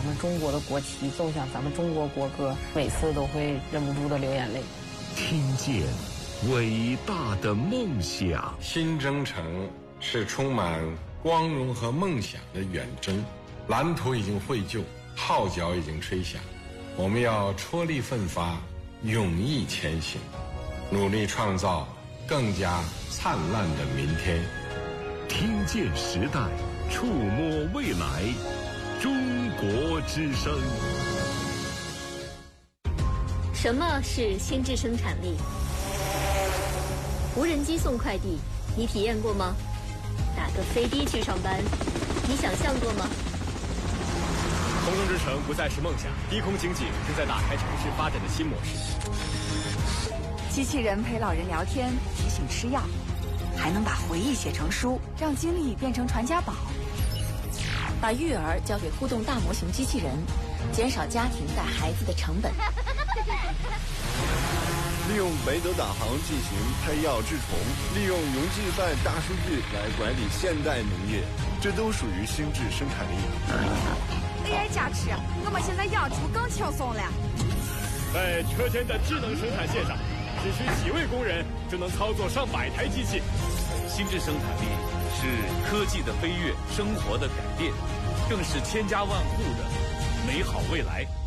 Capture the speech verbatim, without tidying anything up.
们中国的国旗，奏响咱们中国国歌，每次都会忍不住的流眼泪。 听见伟大的梦想。 新征程是充满光荣和梦想的远征，蓝图已经绘就，号角已经吹响，我们要踔厉奋发，勇毅前行，努力创造更加灿烂的明天。 听见时代，触摸未来，中国之声。 什么是心智生产力？无人机送快递，你体验过吗？打个飞的去上班，你想象过吗？ 空中之城不再是梦想，低空经济正在打开城市发展的新模式。 机器人陪老人聊天，提醒吃药，还能把回忆写成书，让经历变成传家宝。 把育儿交给互动大模型机器人，减少家庭带孩子的成本。 利用雷德导航进行配药治虫，利用云计算大数据来管理现代农业，这都属于心智生产力。 A I 加持，我们现在养猪更轻松了。 在车间的智能生产线上，只需几位工人就能操作上百台机器。 心智生产力是科技的飞跃，生活的改变，更是千家万户的美好未来。